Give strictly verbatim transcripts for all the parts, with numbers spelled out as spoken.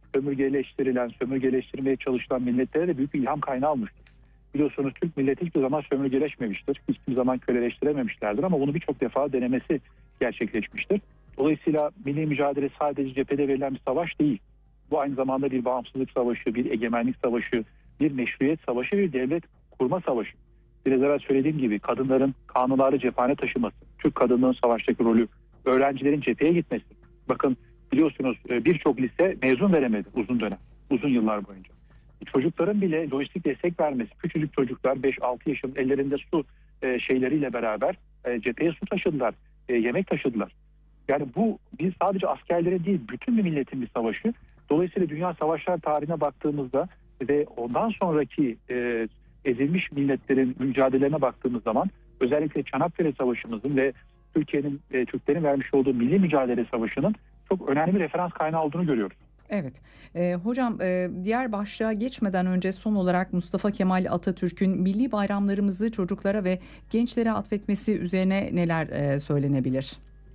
sömürgeleştirilen, sömürgeleştirmeye çalışılan milletlere de büyük bir ilham kaynağı olmuştur. Biliyorsunuz Türk milleti hiçbir zaman sömürgeleşmemiştir. Hiçbir zaman köleleştirememişlerdir ama bunu birçok defa denemesi gerçekleşmiştir. Dolayısıyla milli mücadele sadece cephede verilen bir savaş değil. Bu aynı zamanda bir bağımsızlık savaşı, bir egemenlik savaşı, bir meşruiyet savaşı, bir devlet kurma savaşı. Biraz evvel söylediğim gibi kadınların kanunları cephane taşıması, Türk kadınının savaştaki rolü, öğrencilerin cepheye gitmesi. Bakın biliyorsunuz birçok lise mezun veremedi uzun dönem, uzun yıllar boyunca. Çocukların bile lojistik destek vermesi, küçücük çocuklar beş altı yaşın ellerinde su şeyleriyle beraber cepheye su taşıdılar, yemek taşıdılar. Yani bu biz sadece askerlere değil bütün bir milletin bir savaşı. Dolayısıyla dünya savaşlar tarihine baktığımızda ve ondan sonraki e, ezilmiş milletlerin mücadelelerine baktığımız zaman özellikle Çanakkale Savaşı'mızın ve Türkiye'nin e, Türklerin vermiş olduğu milli mücadele savaşının çok önemli bir referans kaynağı olduğunu görüyoruz. Evet. E, hocam e, diğer başlığa geçmeden önce son olarak Mustafa Kemal Atatürk'ün milli bayramlarımızı çocuklara ve gençlere atfetmesi üzerine neler e, söylenebilir?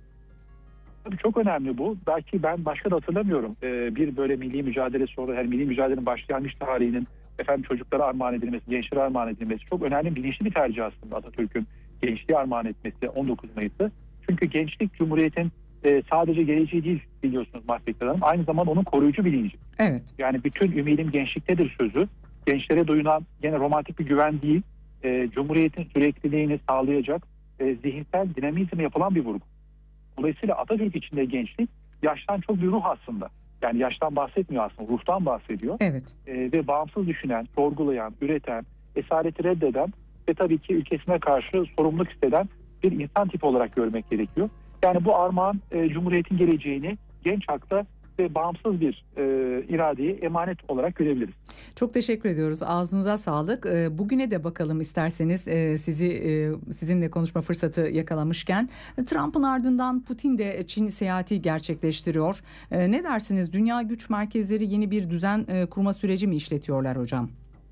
Tabii çok önemli bu. Belki ben başka da hatırlamıyorum. Ee, bir böyle milli mücadele sonra, yani milli mücadelenin başlangıç tarihinin efendim çocuklara armağan edilmesi, gençlere armağan edilmesi çok önemli, bilinçli bir tercih aslında Atatürk'ün gençliğe armağan etmesi on dokuz Mayıs'ı. Çünkü gençlik Cumhuriyet'in e, sadece geleceği değil biliyorsunuz Mahfetler Hanım. Aynı zamanda onun koruyucu bilinci. Evet. Yani bütün ümidim gençliktedir sözü. Gençlere duyulan gene romantik bir güven değil, e, Cumhuriyet'in sürekliliğini sağlayacak e, zihinsel dinamizm yapılan bir vurgu. Dolayısıyla Atatürk içinde gençlik yaştan çok bir ruh aslında. Yani yaştan bahsetmiyor aslında, ruhtan bahsediyor. Evet. Ee, ve bağımsız düşünen, sorgulayan, üreten, esareti reddeden ve tabii ki ülkesine karşı sorumluluk hisseden bir insan tipi olarak görmek gerekiyor. Yani bu armağan e, Cumhuriyet'in geleceğini genç akla ve bağımsız bir e, iradeyi emanet olarak görebiliriz. Çok teşekkür ediyoruz. Ağzınıza sağlık. E, bugüne de bakalım isterseniz e, sizi e, sizinle konuşma fırsatı yakalamışken. Trump'ın ardından Putin de Çin seyahati gerçekleştiriyor. E, ne dersiniz? Dünya güç merkezleri yeni bir düzen e, kurma süreci mi işletiyorlar hocam?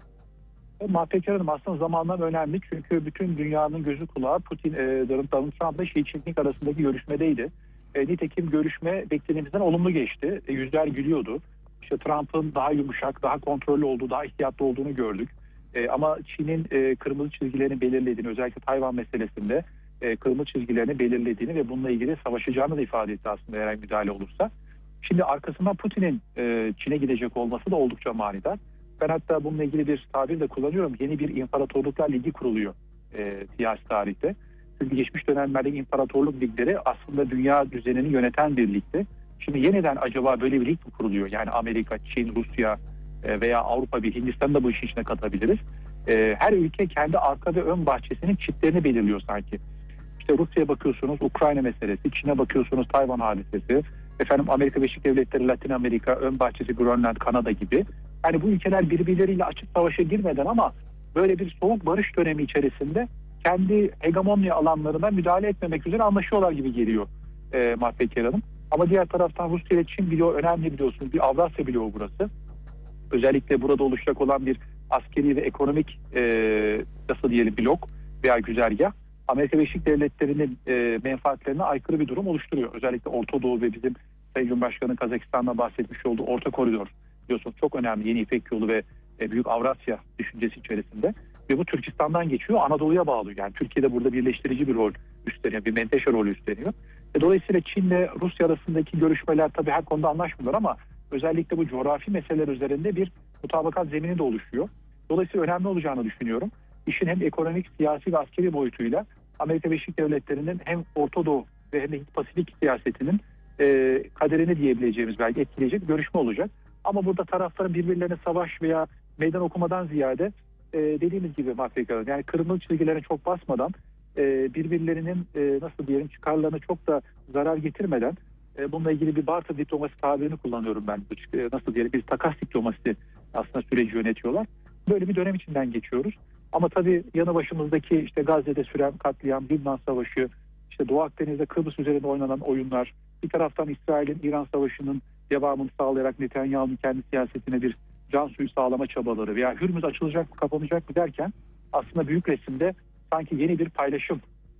Mahpekar Hanım aslında zamanlar önemli çünkü bütün dünyanın gözü kulağı Putin, e, Donald Trump ile Xi Jinping arasındaki görüşmedeydi. E, nitekim görüşme beklediğimizden olumlu geçti. E, yüzler gülüyordu. İşte Trump'ın daha yumuşak, daha kontrollü olduğu, daha ihtiyatlı olduğunu gördük. E, ama Çin'in e, kırmızı çizgilerini belirlediğini, özellikle Tayvan meselesinde e, kırmızı çizgilerini belirlediğini ve bununla ilgili savaşacağını da ifade etti aslında eğer müdahale olursa. Şimdi arkasından Putin'in e, Çin'e gidecek olması da oldukça manidar. Ben hatta bununla ilgili bir tabir de kullanıyorum. Yeni bir imparatorluklar ligi kuruluyor e, siyasi tarihte. Çünkü geçmiş dönemlerde imparatorluk ligleri aslında dünya düzenini yöneten bir ligdi. Şimdi yeniden acaba böyle bir lig mi kuruluyor? Yani Amerika, Çin, Rusya e, veya Avrupa bir Hindistan'ı da bu işin içine katabiliriz. E, her ülke kendi arka ve ön bahçesinin çitlerini belirliyor sanki. İşte Rusya'ya bakıyorsunuz Ukrayna meselesi, Çin'e bakıyorsunuz Tayvan hadisesi, efendim Amerika Birleşik Devletleri, Latin Amerika, ön bahçesi Grönland, Kanada gibi. Yani bu ülkeler birbirleriyle açık savaşa girmeden ama böyle bir soğuk barış dönemi içerisinde kendi hegemonya alanlarına müdahale etmemek üzere anlaşıyorlar gibi geliyor e, Mahpekar Hanım. Ama diğer taraftan Rusya ile Çin bloğu önemli biliyorsunuz. Bir Avrasya bloğu burası. Özellikle burada oluşacak olan bir askeri ve ekonomik e, nasıl diyelim blok veya güzergah Amerika Birleşik Devletleri'nin e, menfaatlerine aykırı bir durum oluşturuyor. Özellikle Orta Doğu ve bizim Sayın Cumhurbaşkanı Kazakistan'la bahsetmiş olduğu Orta Koridor biliyorsunuz çok önemli Yeni İpek Yolu ve e, Büyük Avrasya düşüncesi içerisinde. Ve bu Türkistan'dan geçiyor, Anadolu'ya bağlıyor. Yani Türkiye'de burada birleştirici bir rol üstleniyor, bir menteşe rolü üstleniyor. E, dolayısıyla Çin ile Rusya arasındaki görüşmeler tabii her konuda anlaşmıyorlar ama özellikle bu coğrafi meseleler üzerinde bir mutabakat zemini de oluşuyor. Dolayısıyla önemli olacağını düşünüyorum. İşin hem ekonomik, siyasi ve askeri boyutuyla Amerika Birleşik Devletleri'nin hem Orta Doğu ve hem de Hint-Pasifik siyasetinin e, kaderini diyebileceğimiz belki etkileyecek bir görüşme olacak. Ama burada tarafların birbirlerine savaş veya meydan okumadan ziyade e, dediğimiz gibi Mahfekar, yani kırmızı çizgilerine çok basmadan e, birbirlerinin e, nasıl diyelim çıkarlarına çok da zarar getirmeden e, bununla ilgili bir barter diplomasi tabirini kullanıyorum ben. E, nasıl diyelim bir takas diplomasi aslında süreci yönetiyorlar. Böyle bir dönem içinden geçiyoruz. Ama tabii yanı başımızdaki işte Gazze'de süren katliam, Lübnan Savaşı, işte Doğu Akdeniz'de Kıbrıs üzerinde oynanan oyunlar, bir taraftan İsrail'in İran Savaşı'nın devamını sağlayarak Netanyahu'nun kendi siyasetine bir can suyu sağlama çabaları veya Hürmüz açılacak mı kapanacak mı derken aslında büyük resimde sanki yeni bir paylaşım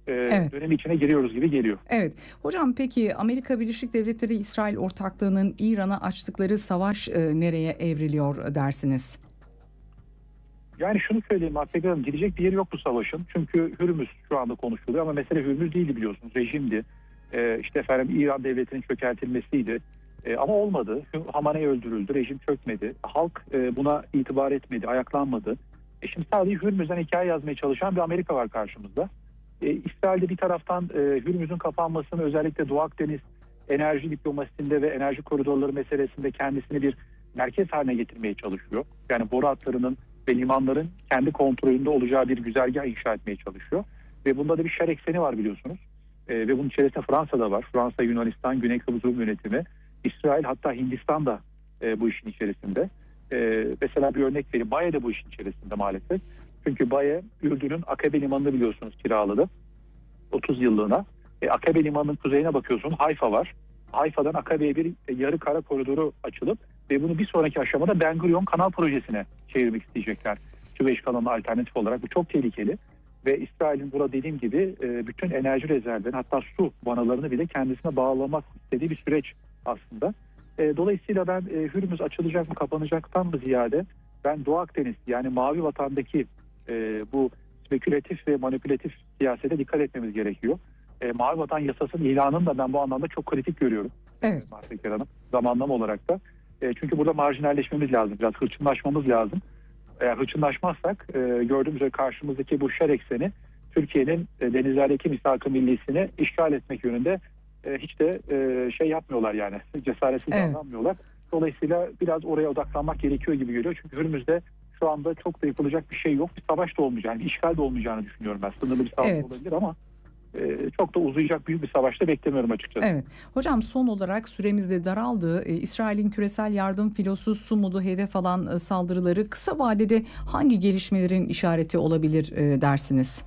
e, Evet. dönemi içine giriyoruz gibi geliyor. Evet. Hocam peki Amerika Birleşik Devletleri İsrail ortaklığının İran'a açtıkları savaş e, nereye evriliyor dersiniz? Yani şunu söyleyeyim Mahpek Hanım, gidecek bir yeri yok bu savaşın. Çünkü Hürmüz şu anda konuşuluyor ama mesele Hürmüz değildi biliyorsunuz. Rejimdi. Ee, işte efendim İran devletinin çökertilmesiydi. Ee, ama olmadı. Hamaney öldürüldü. Rejim çökmedi. Halk e, buna itibar etmedi. Ayaklanmadı. E şimdi sadece Hürmüz'den hikaye yazmaya çalışan bir Amerika var karşımızda. E, İsrail'de bir taraftan e, Hürmüz'ün kapanmasını, özellikle Doğu Akdeniz enerji diplomasisinde ve enerji koridorları meselesinde kendisini bir merkez haline getirmeye çalışıyor. Yani boru hatlarının ve limanların kendi kontrolünde olacağı bir güzergah inşa etmeye çalışıyor. Ve bunda da bir şer ekseni var biliyorsunuz. E, ve bunun içerisinde Fransa da var. Fransa, Yunanistan, Güney Kıbrıs Rum yönetimi, İsrail, hatta Hindistan da e, bu işin içerisinde. E, mesela bir örnek vereyim. Baye de bu işin içerisinde maalesef. Çünkü Baye, Ürdün'ün Akabe Limanı'nı biliyorsunuz kiraladı. otuz yıllığına. E, Akabe Limanı'nın kuzeyine bakıyorsunuz, Hayfa var. Hayfa'dan Akabe'ye bir e, yarı kara koridoru açılıp ve bunu bir sonraki aşamada Ben Gurion kanal projesine çevirmek isteyecekler. Süveyş kanalına alternatif olarak. Bu çok tehlikeli. Ve İsrail'in burada dediğim gibi e, bütün enerji rezervlerini, hatta su vanalarını bile kendisine bağlamak istediği bir süreç aslında. E, dolayısıyla ben e, Hürmüz açılacak mı kapanacaktan mı ziyade ben Doğu Akdeniz, yani Mavi Vatan'daki e, bu spekülatif ve manipülatif siyasete dikkat etmemiz gerekiyor. E, Mavi Vatan yasasının ilanını da ben bu anlamda çok kritik görüyorum. Evet. Mahpek Hanım, zamanlama olarak da. E, çünkü burada marjinalleşmemiz lazım. Biraz hırçınlaşmamız lazım. Eğer hırçınlaşmazsak e, gördüğümüz üzere karşımızdaki bu şer ekseni Türkiye'nin e, denizlerdeki misak-ı millisini işgal etmek yönünde e, hiç de e, şey yapmıyorlar yani. Cesaretsiz Evet. davranmıyorlar. Dolayısıyla biraz oraya odaklanmak gerekiyor gibi geliyor. Çünkü Hürmüz'de şu anda çok da yapılacak bir şey yok. Bir savaş da olmayacağını, bir işgal de olmayacağını düşünüyorum ben. Sınırlı bir savaş Evet. olabilir ama e, çok da uzayacak büyük bir savaşta beklemiyorum açıkçası. Evet. Hocam son olarak süremiz de daraldı. Ee, İsrail'in küresel yardım filosu Sumud'u hedef alan e, saldırıları kısa vadede hangi gelişmelerin işareti olabilir e, dersiniz?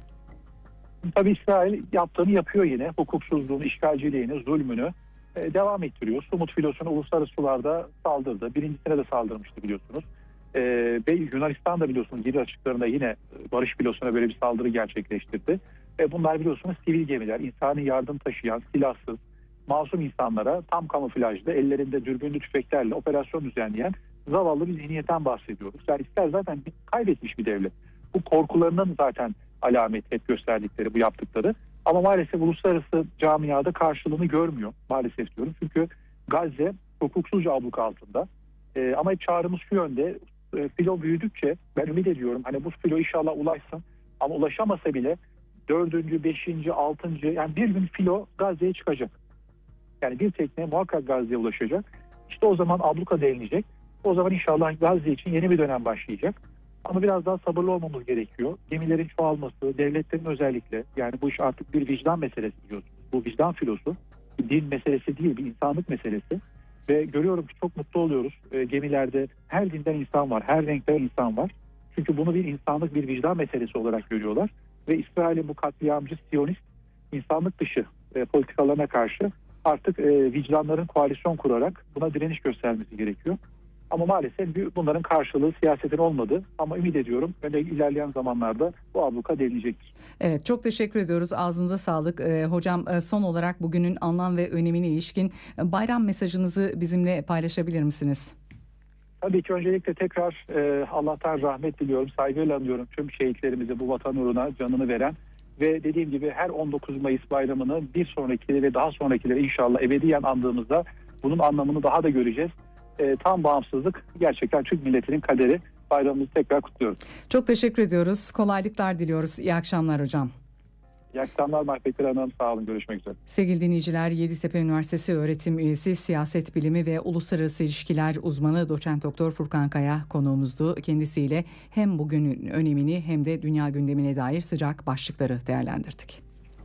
Tabii İsrail yaptığını yapıyor yine. Hukuksuzluğunu, işgalciliğini, zulmünü e, devam ettiriyor. Sumud filosunu uluslararası sularda saldırdı. Birincisine de saldırmıştı biliyorsunuz. E, ve Yunanistan da biliyorsunuz geri açıklarında yine barış filosuna böyle bir saldırı gerçekleştirdi. E, bunlar biliyorsunuz sivil gemiler, insani yardım taşıyan, silahsız, masum insanlara tam kamuflajlı, ellerinde dürbünlü tüfeklerle operasyon düzenleyen zavallı bir zihniyetten bahsediyoruz. Yani İsrail zaten kaybetmiş bir devlet. Bu korkularının zaten alamet hep gösterdikleri, bu yaptıkları. Ama maalesef uluslararası camiada karşılığını görmüyor. Maalesef diyorum. Çünkü Gazze hukuksuzca abluka altında. Ee, ama çağrımız şu yönde. E, filo büyüdükçe ben ümit ediyorum. Hani bu filo inşallah ulaşsın. Ama ulaşamasa bile dördüncü, beşinci, altıncı yani bir gün filo Gazze'ye çıkacak. Yani bir tekne muhakkak Gazze'ye ulaşacak. İşte o zaman abluka denilecek. O zaman inşallah Gazze için yeni bir dönem başlayacak. Ama biraz daha sabırlı olmamız gerekiyor. Gemilerin çoğalması, devletlerin özellikle, yani bu iş artık bir vicdan meselesi biliyorsunuz. Bu vicdan filosu bir din meselesi değil, bir insanlık meselesi. Ve görüyorum ki çok mutlu oluyoruz. E, gemilerde her dinden insan var, her renkten insan var. Çünkü bunu bir insanlık, bir vicdan meselesi olarak görüyorlar. Ve İsrail'in bu katliamcı, siyonist, insanlık dışı e, politikalarına karşı artık e, vicdanların koalisyon kurarak buna direniş göstermesi gerekiyor. Ama maalesef bunların karşılığı siyasetin olmadı. Ama ümit ediyorum öyle ilerleyen zamanlarda bu abluka denilecektir. Evet, çok teşekkür ediyoruz. Ağzınıza sağlık. Ee, hocam e, son olarak bugünün anlam ve önemine ilişkin e, bayram mesajınızı bizimle paylaşabilir misiniz? Tabii ki öncelikle tekrar e, Allah'tan rahmet diliyorum, saygıyla anıyorum tüm şehitlerimizi, bu vatan uğruna canını veren ve dediğim gibi her on dokuz Mayıs bayramını bir sonrakileri ve daha sonrakileri inşallah ebediyen andığımızda bunun anlamını daha da göreceğiz. E, tam bağımsızlık gerçekten Türk milletinin kaderi. Bayramımızı tekrar kutluyoruz. Çok teşekkür ediyoruz. Kolaylıklar diliyoruz. İyi akşamlar hocam. İyi akşamlar Mahpek Hanım. Sağ olun. Görüşmek üzere. Sevgili dinleyiciler, Yeditepe Üniversitesi öğretim üyesi, siyaset bilimi ve uluslararası ilişkiler uzmanı doçent doktor Furkan Kaya konuğumuzdu. Kendisiyle hem bugünün önemini hem de dünya gündemine dair sıcak başlıkları değerlendirdik.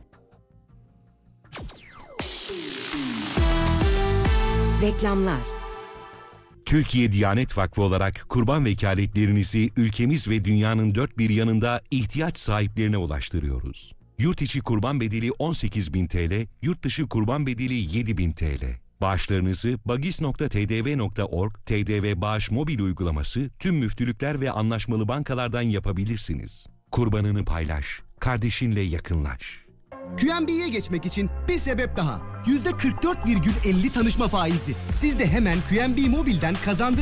Reklamlar. Türkiye Diyanet Vakfı olarak kurban vekaletlerinizi ülkemiz ve dünyanın dört bir yanında ihtiyaç sahiplerine ulaştırıyoruz. Yurt içi kurban bedeli on sekiz bin T L, yurt dışı kurban bedeli yedi bin T L. Bağışlarınızı bagis nokta t d v nokta org, T D V Bağış mobil uygulaması, tüm müftülükler ve anlaşmalı bankalardan yapabilirsiniz. Kurbanını paylaş, kardeşinle yakınlaş. Q N B'ye geçmek için bir sebep daha. yüzde kırk dört virgül elli tanışma faizi. Siz de hemen Q N B Mobil'den kazandır